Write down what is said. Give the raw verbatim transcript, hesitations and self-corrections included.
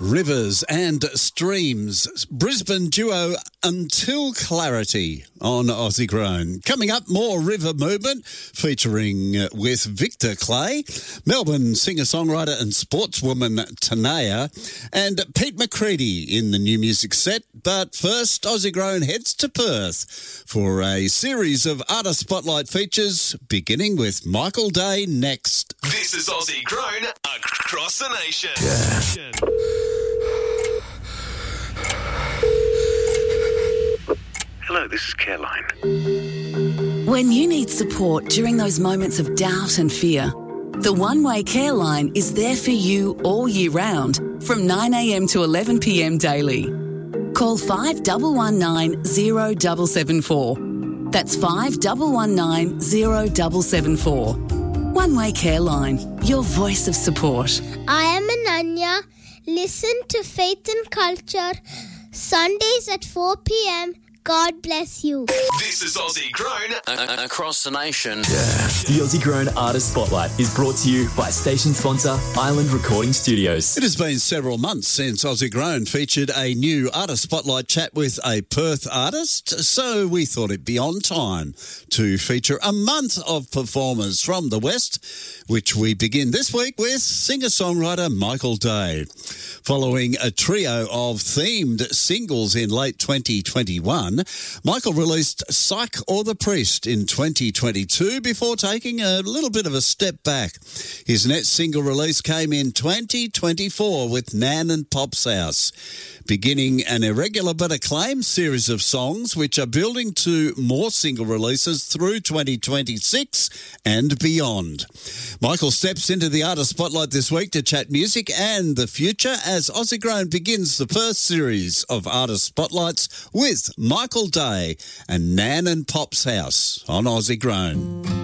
Rivers and Streams, Brisbane duo Until Clarity on Aussie Grown. Coming up, more River Movement featuring uh, with Victor Clay, Melbourne singer-songwriter and sportswoman Tanea, and Pete McCready in the new music set. But first, Aussie Grown heads to Perth for a series of Artist Spotlight features, beginning with Michael Day next. This is Aussie Grown across the nation. Yeah. Hello, this is Caroline. When you need support during those moments of doubt and fear, the One Way Care Line is there for you all year round from nine a.m. to eleven p.m. daily. Call five one one nine zero seven seven four. That's five one one nine zero seven seven four. One Way Care Line, your voice of support. I am Ananya. Listen to Faith and Culture Sundays at four p.m. God bless you. This is Aussie Grown a- across the nation. Yeah. The Aussie Grown Artist Spotlight is brought to you by station sponsor Island Recording Studios. It has been several months since Aussie Grown featured a new Artist Spotlight chat with a Perth artist, so we thought it'd be on time to feature a month of performers from the West, which we begin this week with singer-songwriter Michael Day. Following a trio of themed singles in late twenty twenty-one, Michael released Psych or the Priest in twenty twenty-two before taking a little bit of a step back. His next single release came in twenty twenty-four with Nan and Pop's House, beginning an irregular but acclaimed series of songs which are building to more single releases through twenty twenty-six and beyond. Michael steps into the Artist Spotlight this week to chat music and the future as Aussie Grown begins the first series of Artist Spotlights with Michael Day and Nan and Pop's House on Aussie Grown.